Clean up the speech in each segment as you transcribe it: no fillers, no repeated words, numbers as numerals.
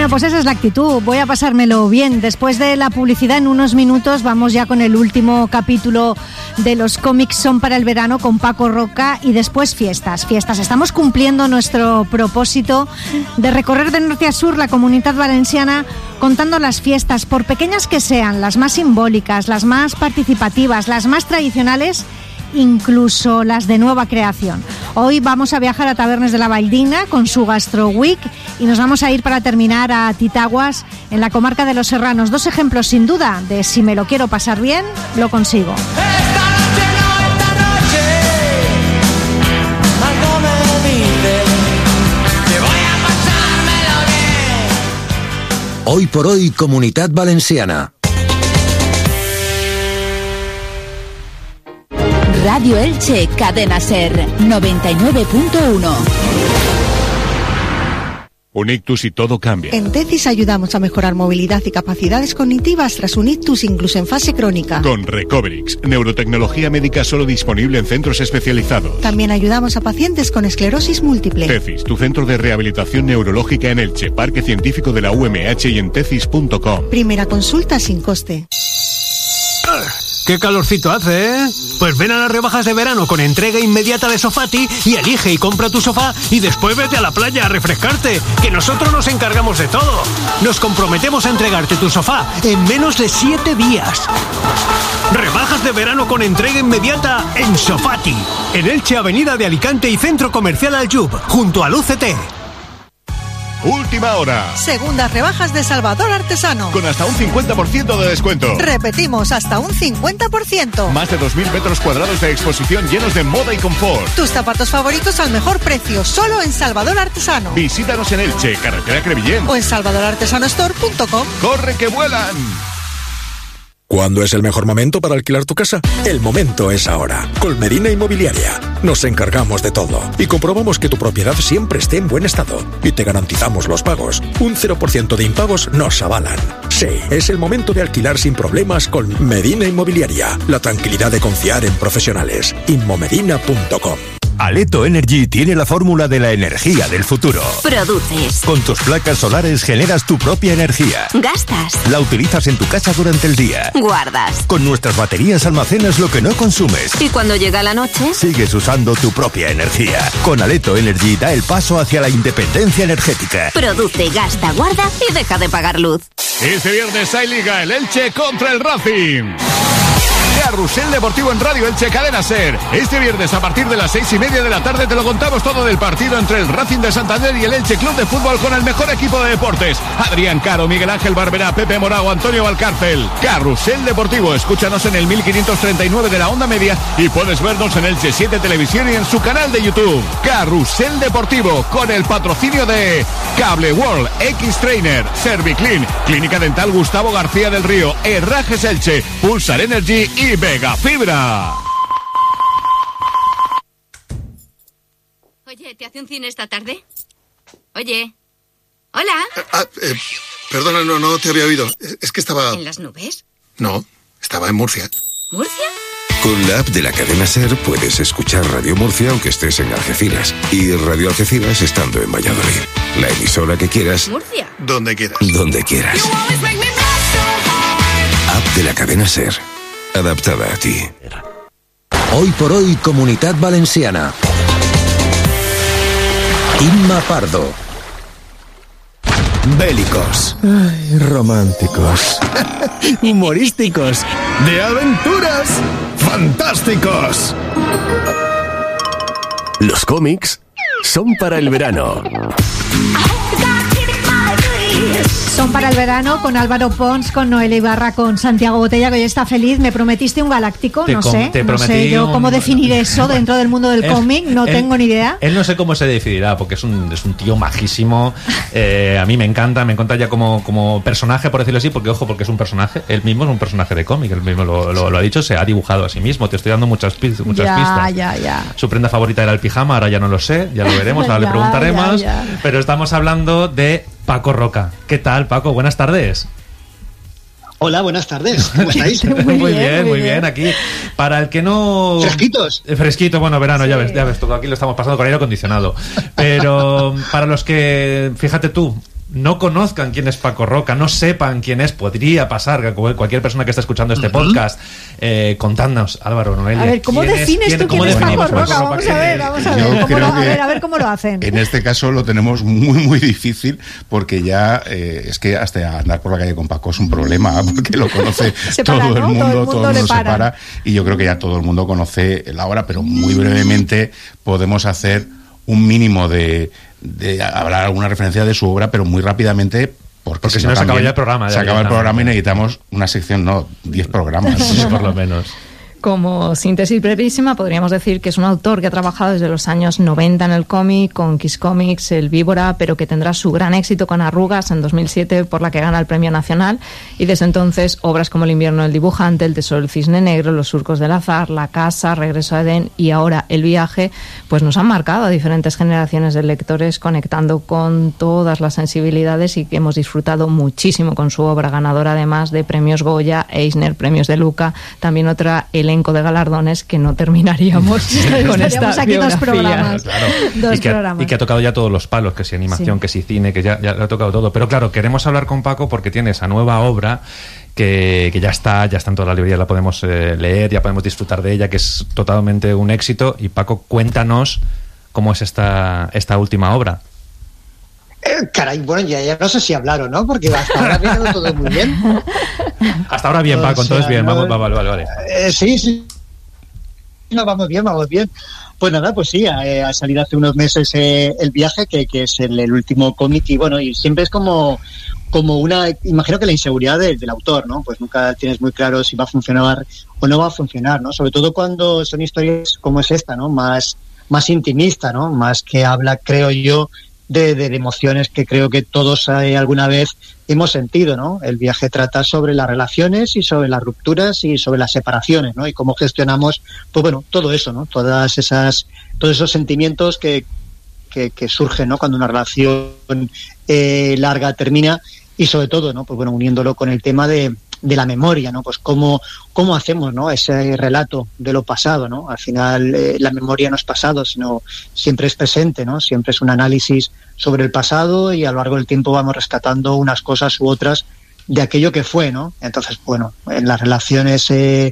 pues esa es la actitud. Voy a pasármelo bien. Después de la publicidad, en unos minutos, vamos ya con el último capítulo de los cómics Son para el verano con Paco Roca y después fiestas. Estamos cumpliendo nuestro propósito de recorrer de norte a sur la Comunitat Valenciana contando las fiestas, por pequeñas que sean, las más simbólicas, las más participativas, las más tradicionales, incluso las de nueva creación. Hoy vamos a viajar a Tabernes de la Valldigna con su Gastro Week y nos vamos a ir para terminar a Titaguas, en la comarca de Los Serranos. Dos ejemplos sin duda de si me lo quiero pasar bien, lo consigo. Hoy por hoy, Comunitat Valenciana. Radio Elche, Cadena Ser, 99.1. Un ictus y todo cambia. En Tecis ayudamos a mejorar movilidad y capacidades cognitivas tras un ictus incluso en fase crónica. Con Recoverix, neurotecnología médica solo disponible en centros especializados. También ayudamos a pacientes con esclerosis múltiple. Tecis, tu centro de rehabilitación neurológica en Elche, Parque Científico de la UMH y en tecis.com. Primera consulta sin coste. ¡Qué calorcito hace, eh! Pues ven a las rebajas de verano con entrega inmediata de Sofati y elige y compra tu sofá y después vete a la playa a refrescarte, que nosotros nos encargamos de todo. Nos comprometemos a entregarte tu sofá en menos de 7 días. Rebajas de verano con entrega inmediata en Sofati, en Elche, Avenida de Alicante y Centro Comercial Aljub, junto al UCT. Última hora. Segundas rebajas de Salvador Artesano. Con hasta un 50% de descuento. Repetimos, hasta un 50%. Más de 2.000 metros cuadrados de exposición llenos de moda y confort. Tus zapatos favoritos al mejor precio, solo en Salvador Artesano. Visítanos en Elche, carretera Crevillent. O en salvadorartesanostore.com. ¡Corre que vuelan! ¿Cuándo es el mejor momento para alquilar tu casa? El momento es ahora. Con Medina Inmobiliaria. Nos encargamos de todo y comprobamos que tu propiedad siempre esté en buen estado. Y te garantizamos los pagos. Un 0% de impagos nos avalan. Sí, es el momento de alquilar sin problemas con Medina Inmobiliaria. La tranquilidad de confiar en profesionales. Inmomedina.com. Aleto Energy tiene la fórmula de la energía del futuro. Produces. Con tus placas solares generas tu propia energía. Gastas. La utilizas en tu casa durante el día. Guardas. Con nuestras baterías almacenas lo que no consumes. Y cuando llega la noche, sigues usando tu propia energía. Con Aleto Energy da el paso hacia la independencia energética. Produce, gasta, guarda y deja de pagar luz. Este viernes hay Liga, el Elche contra el Racing. Carrusel Deportivo en Radio Elche, Cadena Ser. Este viernes a partir de las 6:30 de la tarde te lo contamos todo del partido entre el Racing de Santander y el Elche Club de Fútbol con el mejor equipo de deportes. Adrián Caro, Miguel Ángel Barberá, Pepe Morao, Antonio Valcárcel. Carrusel Deportivo, escúchanos en el 1539 de la onda media y puedes vernos en Elche 7 Televisión y en su canal de YouTube. Carrusel Deportivo con el patrocinio de Cable World, X-Trainer, Serviclean, Clínica Dental Gustavo García del Río, Herrajes Elche, Pulsar Energy y Vega Fibra. Oye, ¿te hace un cine esta tarde? Oye. Hola. Perdona, no te había oído. Es que estaba... ¿En las nubes? No, estaba en Murcia. ¿Murcia? Con la app de la cadena SER puedes escuchar Radio Murcia aunque estés en Algeciras y Radio Algeciras estando en Valladolid. La emisora que quieras. ¿Murcia? Donde quieras. Donde quieras. App de la cadena SER. Adaptada a ti. Hoy por hoy, Comunitat Valenciana. Inma Pardo. Bélicos. Ay, románticos. Humorísticos. De aventuras. Fantásticos. Los cómics son para el verano. Son para el verano con Álvaro Pons, con Noelia Ibarra, con Santiago Botella, que hoy está feliz. Me prometiste un galáctico, no sé yo cómo definir eso dentro del mundo del cómic, no tengo ni idea. Él no sé cómo se definirá, porque es un tío majísimo. A mí me encanta ya como personaje, por decirlo así, porque es un personaje, él mismo es un personaje de cómic, él mismo lo ha dicho, se ha dibujado a sí mismo. Te estoy dando muchas pistas. Ya. Su prenda favorita era el pijama, ahora ya no lo sé, ya lo veremos, ahora le preguntaremos. Pero estamos hablando de Paco Roca. ¿Qué tal, Paco? Buenas tardes. Hola, buenas tardes. ¿Cómo estáis? Muy bien. Aquí, para el que no... ¿Fresquitos? Fresquito, bueno, verano, sí. ya ves, todo aquí lo estamos pasando con aire acondicionado. Pero para los que, fíjate tú, no conozcan quién es Paco Roca, no sepan quién es, podría pasar que cualquier persona que está escuchando este podcast, contadnos, Álvaro, Noelia. A ver, ¿cómo defines tú quién es Paco Roca? Vamos a ver. A ver cómo lo hacen. En este caso lo tenemos muy, muy difícil, porque ya es que hasta andar por la calle con Paco es un problema, porque lo conoce todo el mundo se para, y yo creo que ya todo el mundo conoce la obra, pero muy brevemente podemos hacer un mínimo de hablar alguna referencia de su obra, pero muy rápidamente, porque si no se acaba ya el programa. Se acaba el programa y necesitamos una sección, 10 programas. Sí, por lo menos. Como síntesis brevísima, podríamos decir que es un autor que ha trabajado desde los años 90 en el cómic, con Kiss Comics, El Víbora, pero que tendrá su gran éxito con Arrugas en 2007, por la que gana el Premio Nacional, y desde entonces obras como El invierno del dibujante, El tesoro del cisne negro, Los surcos del azar, La casa, Regreso a Edén y ahora El viaje, pues nos han marcado a diferentes generaciones de lectores, conectando con todas las sensibilidades, y que hemos disfrutado muchísimo con su obra, ganadora además de premios Goya, Eisner, premios de Luca, también otra elenco de galardones que no terminaríamos con esta aquí biografía. 2 programas. Claro. Y que ha tocado ya todos los palos, que si animación, que si cine, que ya lo ha tocado todo. Pero claro, queremos hablar con Paco porque tiene esa nueva obra que ya está en toda la librería, la podemos leer, ya podemos disfrutar de ella, que es totalmente un éxito. Y Paco, cuéntanos cómo es esta última obra. Caray, bueno, ya no sé si hablaron, ¿no? Porque hasta ahora ha quedado todo muy bien. Hasta ahora bien, Paco, entonces bien, vale. Sí. No, vamos bien. Pues nada, pues sí, ha salido hace unos meses El viaje, que es el último cómic, y bueno, y siempre es como una, imagino que la inseguridad del autor, ¿no? Pues nunca tienes muy claro si va a funcionar o no va a funcionar, ¿no? Sobre todo cuando son historias como es esta, ¿no? Más intimista, ¿no? Más que habla, creo yo, de emociones que creo que todos alguna vez hemos sentido, ¿no? El viaje trata sobre las relaciones y sobre las rupturas y sobre las separaciones, ¿no? Y cómo gestionamos, pues bueno, todo eso, ¿no? Todos esos sentimientos que surgen, ¿no? Cuando una relación larga termina, y sobre todo, ¿no? Pues bueno, uniéndolo con el tema de la memoria, ¿no? Pues cómo hacemos, ¿no? Ese relato de lo pasado, ¿no? Al final la memoria no es pasado, sino siempre es presente, ¿no? Siempre es un análisis sobre el pasado, y a lo largo del tiempo vamos rescatando unas cosas u otras de aquello que fue, ¿no? Entonces, bueno, en las relaciones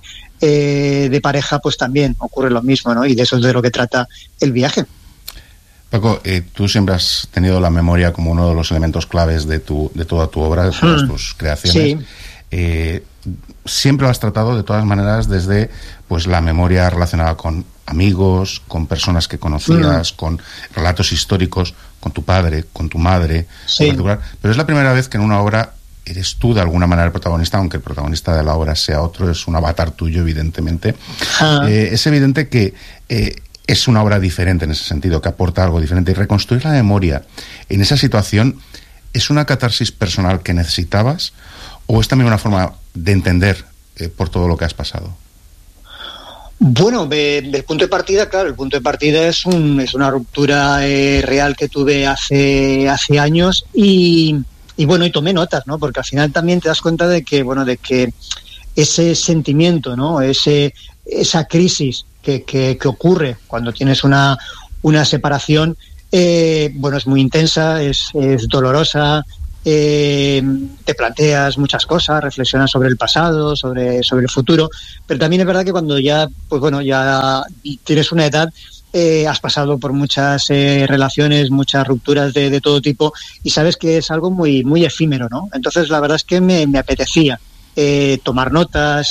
de pareja pues también ocurre lo mismo, ¿no? Y de eso es de lo que trata El viaje. Paco, tú siempre has tenido la memoria como uno de los elementos claves de toda tu obra, de todas tus creaciones. Sí. Siempre lo has tratado de todas maneras desde pues la memoria relacionada con amigos, con personas que conocías, con relatos históricos, con tu padre, con tu madre, en particular. Pero es la primera vez que en una obra eres tú de alguna manera el protagonista, aunque el protagonista de la obra sea otro, es un avatar tuyo, evidentemente. Es evidente que es una obra diferente en ese sentido, que aporta algo diferente. Y reconstruir la memoria en esa situación, ¿es una catarsis personal que necesitabas, o es también una forma de entender por todo lo que has pasado? Bueno, del punto de partida, claro, el punto de partida es una ruptura real que tuve hace años, y bueno, y tomé notas, ¿no? Porque al final también te das cuenta de que ese sentimiento, ¿no? Esa crisis que ocurre cuando tienes una separación, bueno, es muy intensa, es dolorosa. Te planteas muchas cosas, reflexionas sobre el pasado, sobre el futuro, pero también es verdad que cuando ya tienes una edad, has pasado por muchas relaciones, muchas rupturas de todo tipo, y sabes que es algo muy, muy efímero, ¿no? Entonces la verdad es que me apetecía tomar notas,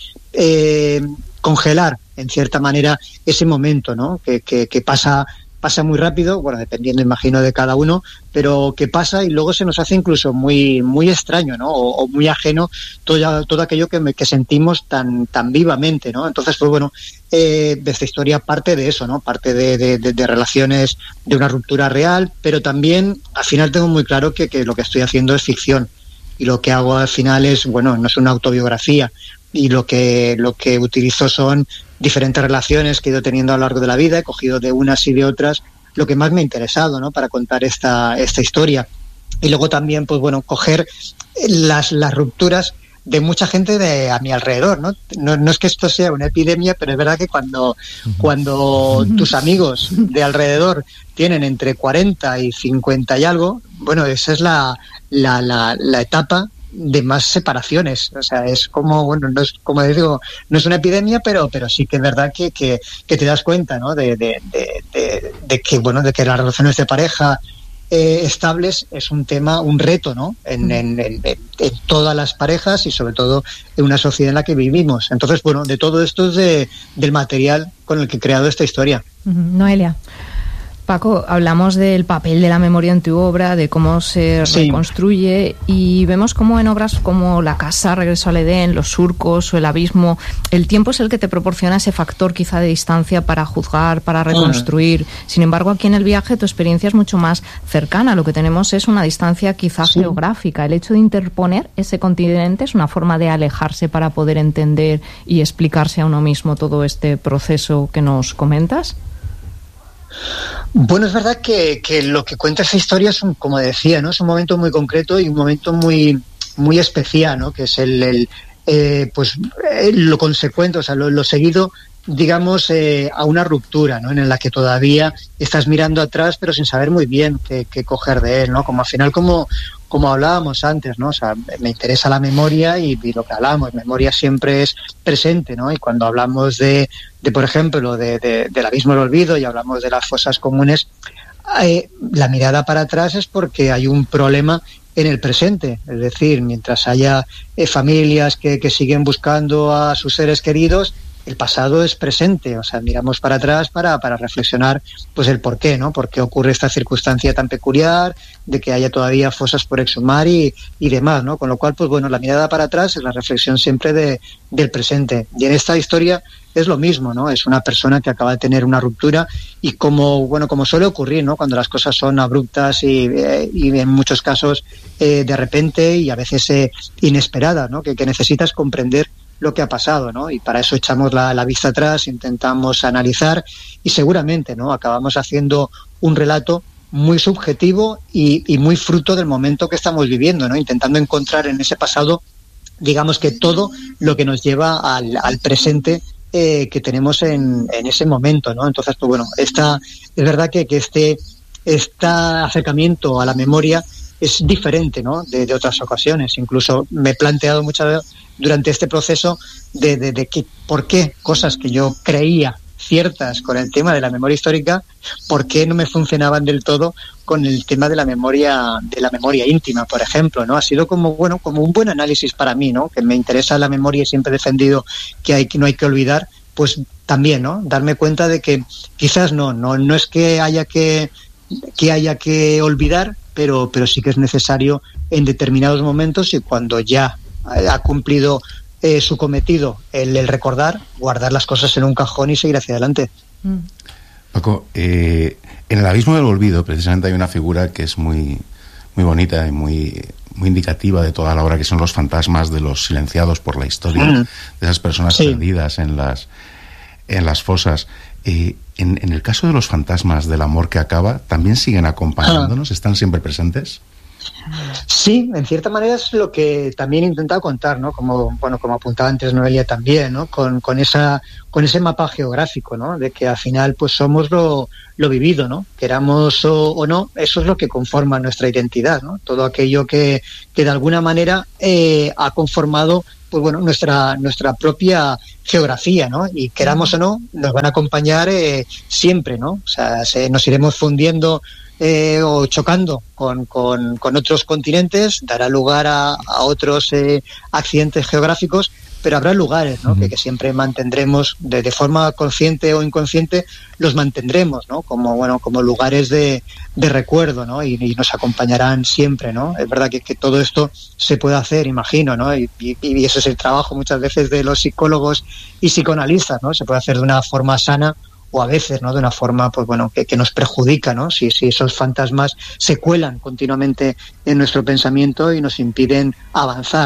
congelar en cierta manera ese momento, ¿no? Que pasa muy rápido, bueno, dependiendo, imagino, de cada uno, pero que pasa y luego se nos hace incluso muy, muy extraño, ¿no? O muy ajeno todo aquello que sentimos tan vivamente, ¿no? Entonces, pues bueno, esta historia parte de eso, ¿no? Parte de relaciones, de una ruptura real, pero también al final tengo muy claro que lo que estoy haciendo es ficción, y lo que hago al final no es una autobiografía, y lo que utilizo son diferentes relaciones que he ido teniendo a lo largo de la vida, he cogido de unas y de otras lo que más me ha interesado, ¿no? Para contar esta historia. Y luego también, pues bueno, coger las rupturas de mucha gente a mi alrededor, ¿no? No es que esto sea una epidemia, pero es verdad que cuando tus amigos de alrededor tienen entre 40 y 50 y algo, bueno, esa es la etapa de más separaciones. O sea, es como, bueno, no es, como digo, no es una epidemia, pero sí que es verdad que te das cuenta, ¿no? De que, bueno, de que las relaciones de pareja estables es un tema, un reto, ¿no? En todas las parejas y sobre todo en una sociedad en la que vivimos. Entonces, bueno, de todo esto es del material con el que he creado esta historia. Noelia. Paco, hablamos del papel de la memoria en tu obra, de cómo se reconstruye, y vemos cómo en obras como La casa, Regreso al Edén, Los surcos o El abismo, el tiempo es el que te proporciona ese factor quizá de distancia para juzgar, para reconstruir. Sin embargo, aquí en El viaje tu experiencia es mucho más cercana. Lo que tenemos es una distancia quizá geográfica. El hecho de interponer ese continente es una forma de alejarse para poder entender y explicarse a uno mismo todo este proceso que nos comentas. Bueno, es verdad que lo que cuenta esa historia es, como decía, ¿no? Es un momento muy concreto y un momento muy muy especial, ¿no? Que es lo consecuente, o sea, lo seguido, digamos, a una ruptura, ¿no? En la que todavía estás mirando atrás, pero sin saber muy bien qué coger de él, ¿no? Como al final, como hablábamos antes, ¿no? O sea, me interesa la memoria y lo que hablamos, memoria siempre es presente, ¿no? Y cuando hablamos de por ejemplo, del abismo del olvido y hablamos de las fosas comunes, la mirada para atrás es porque hay un problema en el presente. Es decir, mientras haya familias que siguen buscando a sus seres queridos, el pasado es presente. O sea, miramos para atrás para reflexionar pues el por qué, ¿no? Por qué ocurre esta circunstancia tan peculiar, de que haya todavía fosas por exhumar y demás, ¿no? Con lo cual, pues bueno, la mirada para atrás es la reflexión siempre del presente. Y en esta historia es lo mismo, ¿no? Es una persona que acaba de tener una ruptura y como suele ocurrir, ¿no? Cuando las cosas son abruptas y en muchos casos de repente y a veces inesperadas, ¿no? Que necesitas comprender lo que ha pasado, ¿no? Y para eso echamos la vista atrás, intentamos analizar y seguramente, ¿no? Acabamos haciendo un relato muy subjetivo y muy fruto del momento que estamos viviendo, ¿no? Intentando encontrar en ese pasado, digamos, que todo lo que nos lleva al presente que tenemos en ese momento, ¿no? Entonces, pues bueno, es verdad que este acercamiento a la memoria es diferente, ¿no? De otras ocasiones. Incluso me he planteado muchas veces durante este proceso de que por qué cosas que yo creía ciertas con el tema de la memoria histórica, por qué no me funcionaban del todo con el tema de la memoria íntima, por ejemplo, ¿no? Ha sido como un buen análisis para mí, ¿no? Que me interesa la memoria y siempre he defendido que no hay que olvidar, pues también, ¿no? Darme cuenta de que quizás no es que haya que olvidar, pero sí que es necesario en determinados momentos y cuando ya ha cumplido su cometido, el recordar, guardar las cosas en un cajón y seguir hacia adelante. Paco, en El abismo del olvido precisamente hay una figura que es muy, muy bonita y muy indicativa de toda la obra, que son los fantasmas de los silenciados por la historia, de esas personas perdidas en las fosas. En el caso de los fantasmas del amor que acaba, ¿también siguen acompañándonos? ¿Están siempre presentes? Sí, en cierta manera es lo que también he intentado contar, ¿no? Como apuntaba antes Noelia también, ¿no? Con ese mapa geográfico, ¿no? De que al final pues somos lo vivido, ¿no? Queramos o no, eso es lo que conforma nuestra identidad, ¿no? Todo aquello que de alguna manera ha conformado pues bueno, nuestra propia geografía, ¿no? Y queramos o no, nos van a acompañar siempre, ¿no? O sea, nos iremos fundiendo o chocando con otros continentes, dará lugar a otros accidentes geográficos, pero habrá lugares, ¿no? Que siempre mantendremos de forma consciente o inconsciente, los mantendremos, ¿no? Como lugares de recuerdo, ¿no? Y nos acompañarán siempre, ¿no? Es verdad que todo esto se puede hacer, imagino, ¿no? Y eso es el trabajo muchas veces de los psicólogos y psicoanalistas, ¿no? Se puede hacer de una forma sana o a veces, ¿no? De una forma, pues bueno, que nos perjudica, ¿no? Si esos fantasmas se cuelan continuamente en nuestro pensamiento y nos impiden avanzar, ¿no?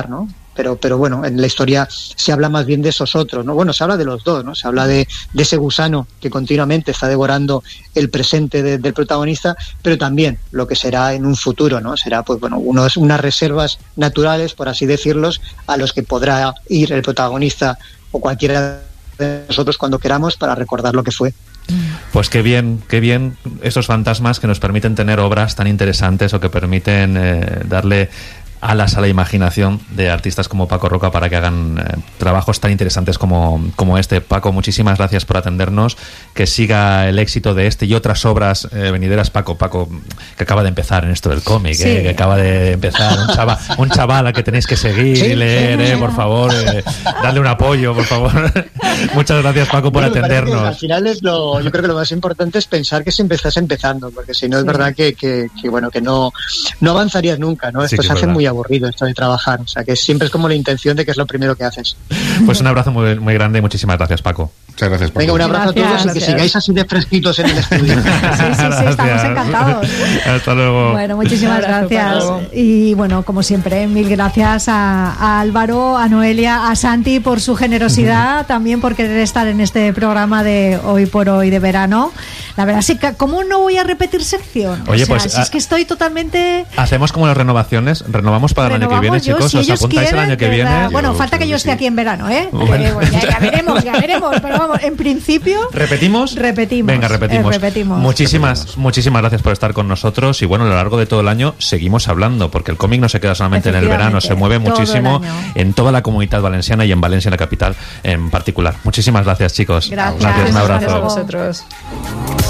pero bueno, en la historia se habla más bien de esos otros, ¿no? Bueno, se habla de los dos, ¿no? Se habla de ese gusano que continuamente está devorando el presente del protagonista, pero también lo que será en un futuro, ¿no? Será, pues bueno, unas reservas naturales, por así decirlos, a los que podrá ir el protagonista o cualquiera de nosotros cuando queramos para recordar lo que fue. Pues qué bien estos fantasmas que nos permiten tener obras tan interesantes o que permiten darle alas a la imaginación de artistas como Paco Roca para que hagan trabajos tan interesantes como este. Paco, muchísimas gracias por atendernos, que siga el éxito de este y otras obras venideras. Paco, que acaba de empezar en esto del cómic, sí. Que acaba de empezar, un chaval al que tenéis que seguir y leer, por favor, darle un apoyo, por favor. Muchas gracias, Paco, por atendernos. Al final yo creo que lo más importante es pensar que siempre estás empezando, porque si no es verdad que no avanzarías nunca, ¿no? Esto se hace muy aburrido, esto de trabajar, o sea que siempre es como la intención de que es lo primero que haces. Pues un abrazo muy, muy grande y muchísimas gracias, Paco. Muchas gracias, Paco. Venga, un abrazo a todos y que sigáis así de fresquitos en el estudio. Sí, estamos encantados. Hasta luego. Bueno, muchísimas gracias. Y bueno, como siempre, mil gracias a Álvaro, a Noelia, a Santi por su generosidad, también por querer estar en este programa de Hoy por Hoy de verano. La verdad es que, ¿cómo no voy a repetir sección? Oye, o sea, pues si es que estoy totalmente... Hacemos como las renovaciones, renovamos para el año que viene, chicos, os apuntáis el año que viene. Bueno, falta que yo esté aquí en verano, ¿eh? Bueno. Ya veremos, pero vamos, en principio... ¿Repetimos? Venga, repetimos. Muchísimas gracias por estar con nosotros y bueno, a lo largo de todo el año seguimos hablando, porque el cómic no se queda solamente en el verano, se mueve muchísimo en toda la comunidad valenciana y en Valencia, en la capital en particular. Muchísimas gracias, chicos. Gracias, un abrazo. Gracias a vosotros.